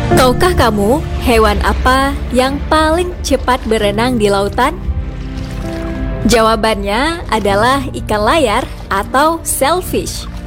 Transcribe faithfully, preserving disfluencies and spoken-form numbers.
Tahukah kamu hewan apa yang paling cepat berenang di lautan? Jawabannya adalah ikan layar atau shellfish.